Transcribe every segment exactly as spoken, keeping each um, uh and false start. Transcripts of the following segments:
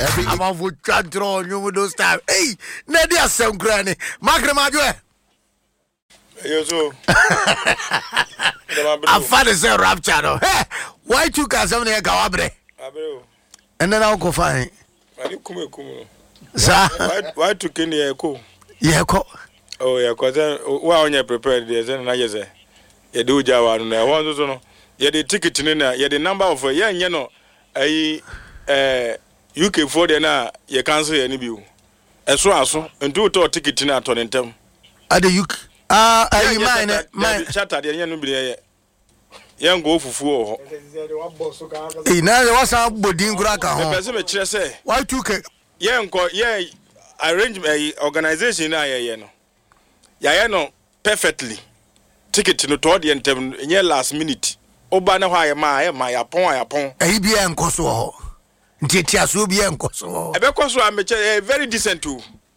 I'm of Chantron, you would style. Hey, Nadia Sam Granny, Margaret Madre. You so. I found a cell rap channel. Why two cars on the Gawabre? And then I'll go find it. Sir, Why to Kenny Echo? Yeah, oh, yeah, because well, you're prepared, there's an idea. You do Jawa, and I want to know. You the ticket in there, you the number of a young, you know, a U K for the na, you can't say any view. As well as and do a ticket in at on them. Are the U K? Ah, I mind my chat at the young be young go for four. He now was a boarding graka. Say, why took it? Yeah, yeah, arrange a organization. I, you know, yeah, no, perfectly. Ticket to the audience in your last minute. Obana, why my my upon upon a B M Koso. Tias will be M Koso. Because I'm a very decent too.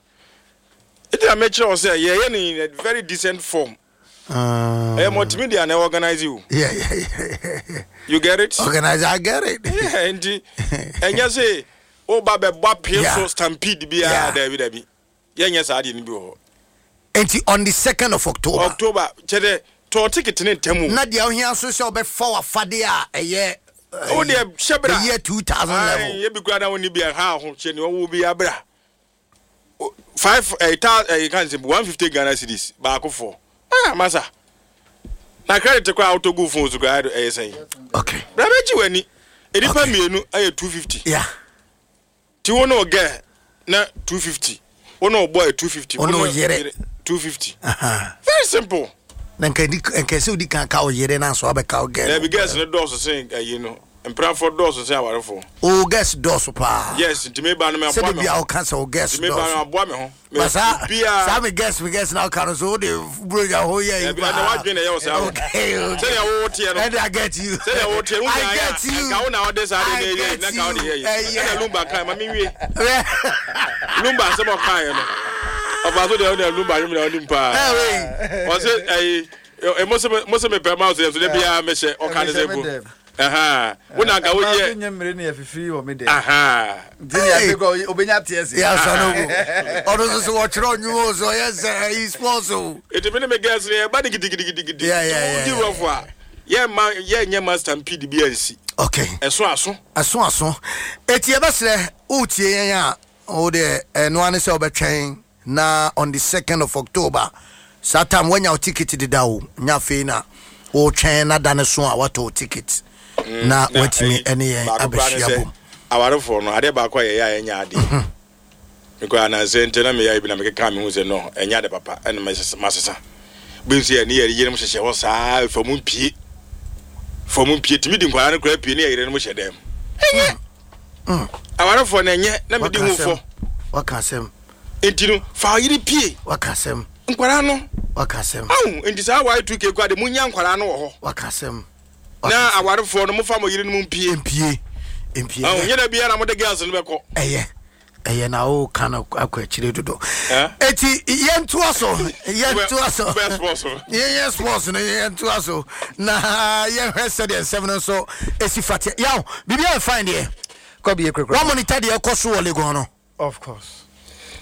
It is a mature say, yeah, in a very decent form. I am multimedia and I organize you. Yeah, yeah, yeah. You get it? Organize, I get it. Yeah, and and you say, oh, Baba Bob so stampede be a David. Yes, I didn't go. And on the second of October. October, Chede, to ticket in Temu. Nadia, here so before Fadia a year. Oh, dear, Shabra, year two thousand level. You be glad I won't be a house, and you will be a bra. Five, a thousand, you can't say one fifty Ghana cedis, back of four. Ah, Massa. Now, credit to crowd to go for to grad, I say. Okay. But I bet you any. It depends me, I had two fifty. Yeah. Do you know a girl? Not two fifty. Oh, no, boy, two fifty. Oh, no, yet two fifty. Uh-huh. Very simple. Then can you can cow yet and answer a cow girl? There be guests in the doors to sing, you know. And proud for doors to say our for. Oh, guess doors pa. Yes, to me, by me, I'll be our council guest. Me, by my boy, but some guess we guess now, can so they bring a whole year. Okay, say I won't hear, and I get you. Say I won't hear, I get you. I nowadays I didn't hear. Lumba, come, I mean, Lumba, some of kind. About the Lumba, you know, Lumba. Was it a most of my permouth, so they be a measure or kind of. Aha. When I go here, aha. Yes, I know. Others watch on you, so yes, he's also. It been a gas there, but yeah, yeah, yeah. Yeah, my, yeah, yeah, master and P D B N C. Okay. As so, as so, as so, as so. It's your best, Uti, oh, the and one is over train now on the second of October. Satam when your ticket to the Dow, Nyafina, or China, Danason, what to tickets. Na wetimi ene yen abehia aware for no ade ba kwa ye ya enya ade because na se ntena me ya bi na me ka me hu se no enya de papa ene masesa bi nso ye ne ye yire mo hyehe ho saa famu pie famu pie timi di nkwa na kra pie ne ye yire no mo hye dem enye mm aware for na enye na me di hu fo wakasem entinu fa yire pie wakasem nkwara no wakasem awu enti sa wa two k kwa de munya nkwara no ho wakasem na aware for no mo fa mo yire no mo pie empie empie awu nyina bia na mo de gas no beko eye eye na o kana akwa chire dodo eti yentu aso yentu aso yen sports no yentu aso na yen hwese de seven so esifate yaw bibia find here ko bi ekrekre one monitor de ekoso wo legon no of course